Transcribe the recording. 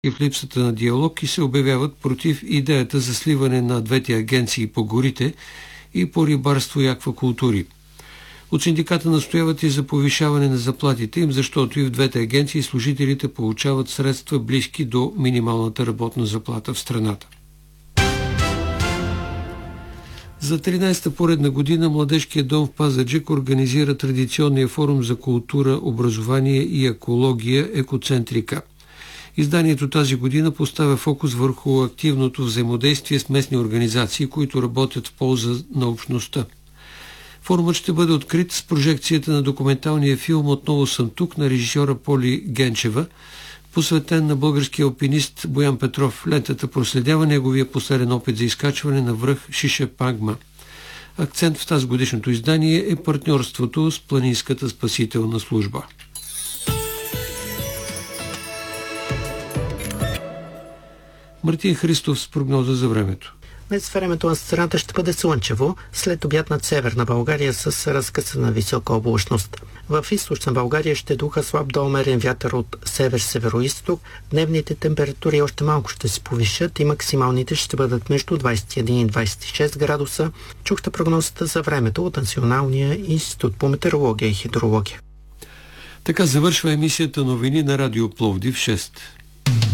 и в липсата на диалог и се обявяват против идеята за сливане на двете агенции по горите и по рибарство и аквакултури. От синдиката настояват и за повишаване на заплатите им, защото и в двете агенции служителите получават средства близки до минималната работна заплата в страната. За 13-та поредна година Младежкият дом в Пазарджик организира традиционния форум за култура, образование и екология Екоцентрика. Изданието тази година поставя фокус върху активното взаимодействие с местни организации, които работят в полза на общността. Форумът ще бъде открит с прожекцията на документалния филм «Отново съм тук» на режисьора Поли Генчева, посветен на българския алпинист Боян Петров. Лентата проследява неговия последен опит за изкачване на връх Шише Пагма. Акцент в тази годишното издание е партньорството с Планинската спасителна служба. Мартин Христов с прогноза за времето. Днес времето на страната ще бъде слънчево, след обяд над Северна България с разкъсана висока облачност. В източна България ще духа слаб до умерен вятър от север-североизток. Дневните температури още малко ще се повишат и максималните ще бъдат между 21 и 26 градуса. Чухте прогнозата за времето от Националния институт по метеорология и хидрология. Така завършва емисията новини на Радио Пловдив 6.